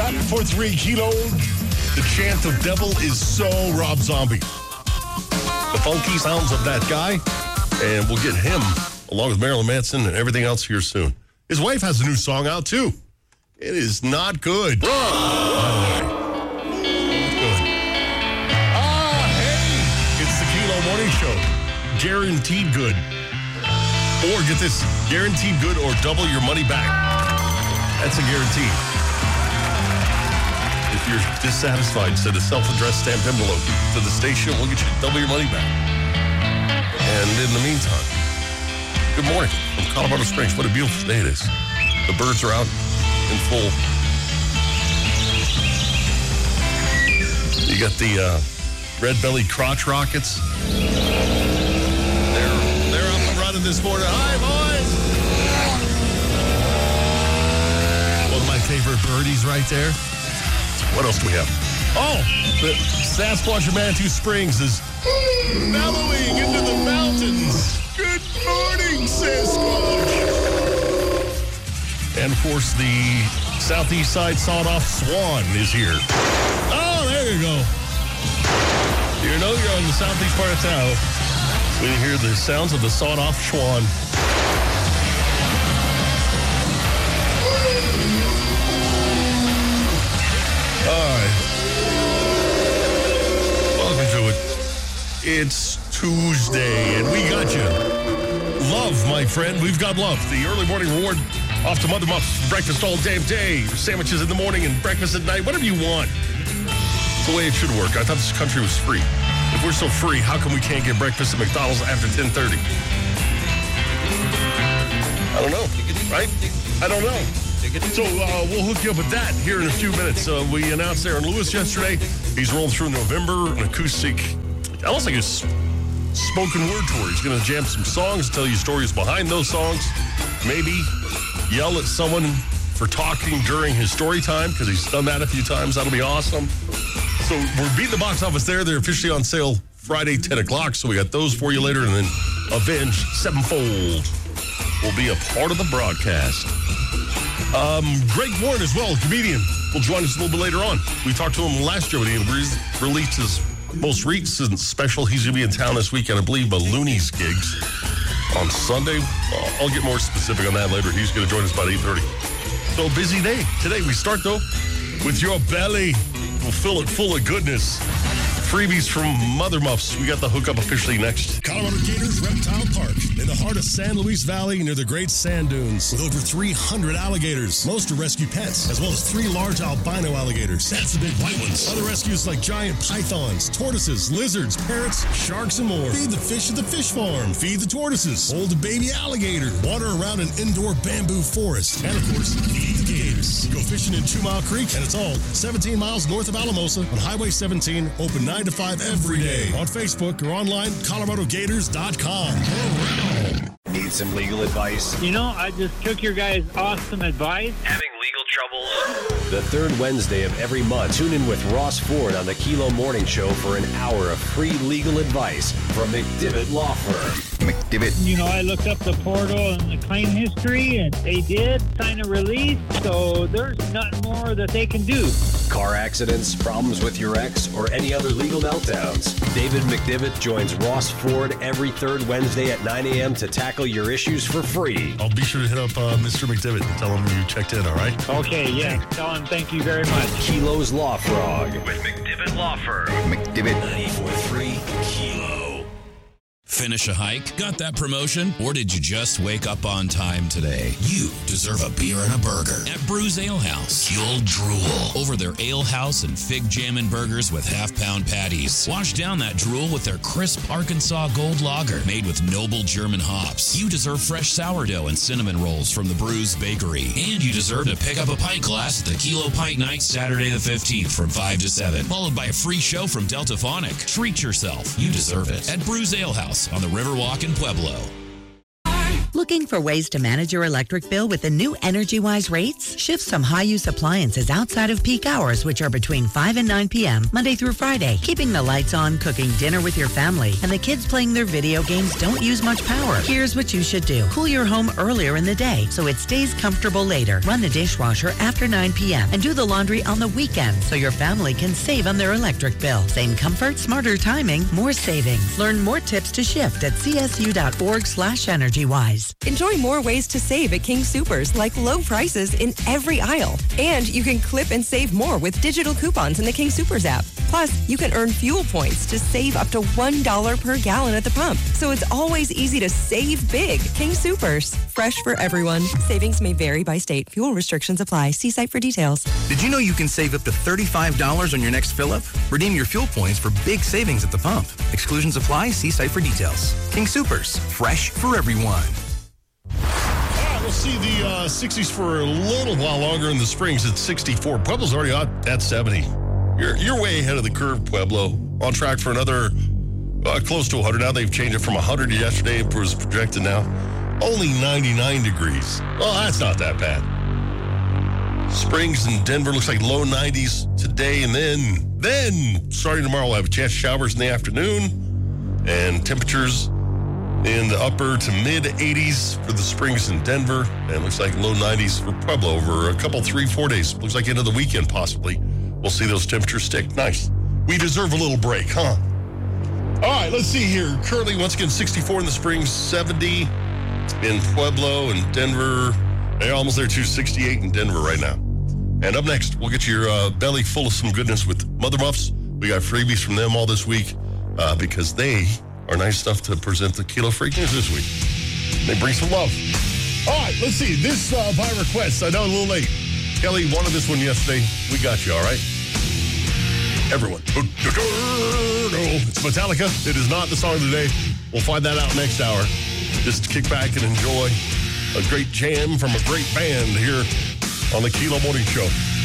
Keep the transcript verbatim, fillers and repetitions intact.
Not for three kilo. The chant of devil is so Rob Zombie. The funky sounds of that guy. And we'll get him, along with Marilyn Manson and everything else here soon. His wife has a new song out, too. It is not good. By the way. Not good. Ah, hey! It's the Kilo Morning Show. Guaranteed good. Or get this, guaranteed good or double your money back. That's a guarantee. If you're dissatisfied, send a self-addressed stamped envelope to the station. We'll get you double your money back. And in the meantime, good morning from Colorado Springs. What a beautiful day it is. The birds are out in full. You got the uh, red-bellied crotch rockets. They're, they're up and running this morning. Hi, boys! One of my favorite birdies right there. What else do we have? Oh, the Sasquatch of Manitou Springs is bellowing into the mountains. Good morning, Sasquatch. And, of course, the southeast side sawed-off swan is here. Oh, there you go. You know you're on the southeast part of town when you hear the sounds of the sawed-off swan. All right. Welcome to it. It's Tuesday, and we got you. Love, my friend. We've got love. The early morning reward off to Mother Muffs. Breakfast all damn day. Sandwiches in the morning and breakfast at night. Whatever you want. It's the way it should work. I thought this country was free. If we're so free, how come we can't get breakfast at McDonald's after ten thirty? I don't know, right? I don't know. So uh, we'll hook you up with that here in a few minutes. Uh, we announced Aaron Lewis yesterday. He's rolling through November, an acoustic, almost like a spoken word tour. He's going to jam some songs, tell you stories behind those songs, maybe yell at someone for talking during his story time, because he's done that a few times. That'll be awesome. So we're beating the box office there. They're officially on sale Friday, ten o'clock. So we got those for you later. And then Avenged Sevenfold will be a part of the broadcast. Um, Greg Warren as well, comedian, will join us a little bit later on. We talked to him last year when he re- released his most recent special. He's going to be in town this weekend, I believe, a Looney's gigs on Sunday. I'll, I'll get more specific on that later. He's going to join us about eight thirty. So busy day today. We start, though, with your belly. We'll fill it full of goodness. Freebies from Mother Muffs. We got the hookup officially next. Colorado Gators Reptile Park in the heart of San Luis Valley near the Great Sand Dunes with over three hundred alligators. Most are rescue pets, as well as three large albino alligators. That's the big white ones. Other rescues like giant pythons, tortoises, lizards, parrots, sharks, and more. Feed the fish at the fish farm. Feed the tortoises. Hold a baby alligator. Water around an indoor bamboo forest. And, of course, feed the gators. Go fishing in Two Mile Creek, and it's all seventeen miles north of Alamosa on Highway seventeen, open nine to five every day. On Facebook or online, Colorado Gators dot com. Need some legal advice? You know, I just took your guys' awesome advice. Having legal troubles? The third Wednesday of every month, tune in with Ross Ford on the Kilo Morning Show for an hour of free legal advice from McDivitt Law Firm. McDivitt. You know, I looked up the portal and the claim history, and they did sign a release, so there's nothing more that they can do. Car accidents, problems with your ex, or any other legal meltdowns. David McDivitt joins Ross Ford every third Wednesday at nine a.m. to tackle your issues for free. I'll be sure to hit up uh, Mister McDivitt and tell him you checked in, all right? Okay, yeah. Tell him thank you very much. Kilo's Law Frog with McDivitt Law Firm. McDivitt ninety-four point three Kilo. Finish a hike? Got that promotion? Or did you just wake up on time today? You deserve a beer and a burger at Brews Ale House. You'll drool over their Ale House and Fig Jammin' Burgers with half-pound patties. Wash down that drool with their crisp Arkansas Gold Lager made with noble German hops. You deserve fresh sourdough and cinnamon rolls from the Brews Bakery. And you deserve to pick up a pint glass at the Kilo Pint Night Saturday the fifteenth from five to seven, followed by a free show from Delta Phonic. Treat yourself. You deserve it at Brews Ale House on the Riverwalk in Pueblo. Looking for ways to manage your electric bill with the new EnergyWise rates? Shift some high-use appliances outside of peak hours, which are between five and nine p.m., Monday through Friday. Keeping the lights on, cooking dinner with your family, and the kids playing their video games don't use much power. Here's what you should do. Cool your home earlier in the day so it stays comfortable later. Run the dishwasher after nine p.m. and do the laundry on the weekend so your family can save on their electric bill. Same comfort, smarter timing, more savings. Learn more tips to shift at csu.org slash EnergyWise. Enjoy more ways to save at King Soopers, like low prices in every aisle. And you can clip and save more with digital coupons in the King Soopers app. Plus, you can earn fuel points to save up to one dollar per gallon at the pump. So it's always easy to save big. King Soopers. Fresh for everyone. Savings may vary by state. Fuel restrictions apply. See site for details. Did you know you can save up to thirty-five dollars on your next fill-up? Redeem your fuel points for big savings at the pump. Exclusions apply. See site for details. King Soopers. Fresh for everyone. We'll see the uh, sixties for a little while longer in the Springs at sixty-four. Pueblo's already at seventy. You're you're way ahead of the curve, Pueblo. On track for another uh, close to one hundred. Now they've changed it from one hundred yesterday. It was projected now. Only ninety-nine degrees. Well, that's not that bad. Springs and Denver looks like low nineties today. And then, then starting tomorrow, we'll have a chance of showers in the afternoon. And temperatures in the upper to mid eighties for the Springs in Denver. And it looks like low nineties for Pueblo over a couple, three, four days. Looks like into the weekend possibly. We'll see those temperatures stick. Nice. We deserve a little break, huh? All right, let's see here. Currently, once again, sixty-four in the Springs, seventy in Pueblo and Denver. They're almost there too, sixty-eight in Denver right now. And up next, we'll get your uh, belly full of some goodness with Mother Muffs. We got freebies from them all this week uh, because they are nice enough to present the Kilo Freak News this week. They bring some love. All right, let's see. This uh, by request. I know a little late. Kelly wanted this one yesterday. We got you, all right? Everyone. It's Metallica. It is not the song of the day. We'll find that out next hour. Just kick back and enjoy a great jam from a great band here on the Kilo Morning Show.